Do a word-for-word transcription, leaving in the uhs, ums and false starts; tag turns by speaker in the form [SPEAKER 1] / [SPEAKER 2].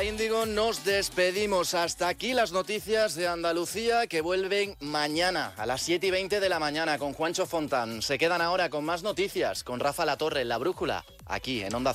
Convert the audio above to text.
[SPEAKER 1] Hora Índigo nos despedimos. Hasta aquí las noticias de Andalucía, que vuelven mañana a las siete y veinte de la mañana con Juancho Fontán. Se quedan ahora con más noticias, con Rafa Latorre en La Brújula, aquí en Onda